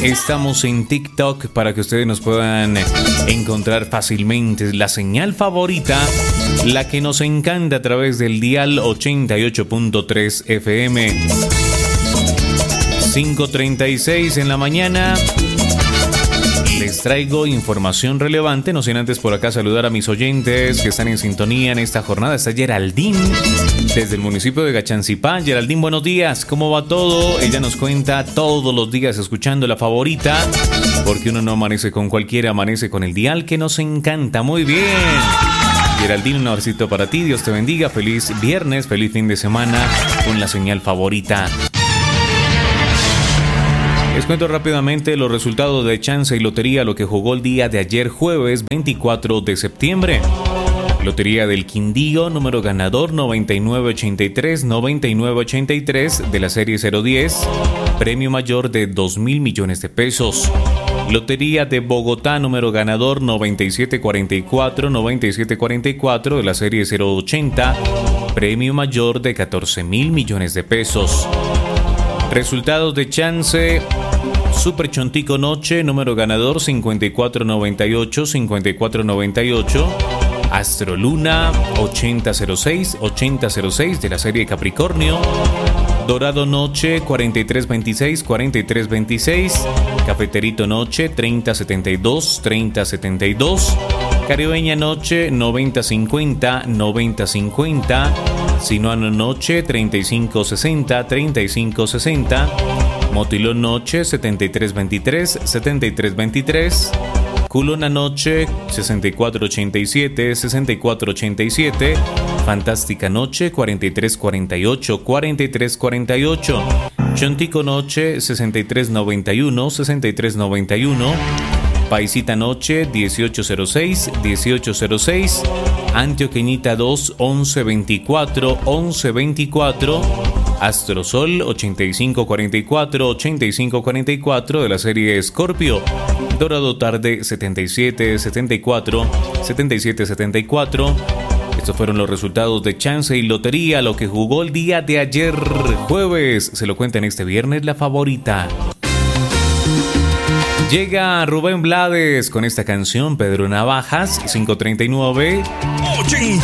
Estamos en TikTok para que ustedes nos puedan encontrar fácilmente. La señal favorita, la que nos encanta a través del dial 88.3 FM. 5:36 en la mañana. Les traigo información relevante, no sin antes por acá saludar a mis oyentes que están en sintonía en esta jornada. Está Geraldine desde el municipio de Gachancipá. Geraldine, buenos días, ¿cómo va todo? Ella nos cuenta todos los días escuchando la favorita, porque uno no amanece con cualquiera, amanece con el dial que nos encanta. Muy bien, Geraldine, un abracito para ti, Dios te bendiga, feliz viernes, feliz fin de semana con la señal favorita. Les cuento rápidamente los resultados de Chance y Lotería, lo que jugó el día de ayer, jueves 24 de septiembre. Lotería del Quindío, número ganador 9983-9983 de la serie 010, premio mayor de 2.000 millones de pesos. Lotería de Bogotá, número ganador 9744-9744 de la serie 080, premio mayor de 14.000 millones de pesos. Resultados de Chance. Super Chontico Noche, número ganador 5498-5498. Astroluna 8006-8006 de la serie Capricornio. Dorado Noche 4326-4326. Cafeterito Noche 3072-3072. Caribeña Noche 9050-9050. Sinuano Noche 3560-3560. Motilón Noche 7323-7323. Culona Noche 6487-6487. Fantástica Noche 4348-4348. Chontico Noche 6391-6391. Paisita Noche 1806-1806. Antioqueñita 2 1124-1124. Astrosol 8544-8544 de la serie Scorpio. Dorado Tarde 7774, 7774. Estos fueron los resultados de Chance y Lotería, lo que jugó el día de ayer, jueves. Se lo cuentan este viernes la favorita. Llega Rubén Blades con esta canción, Pedro Navajas, 539. 88.3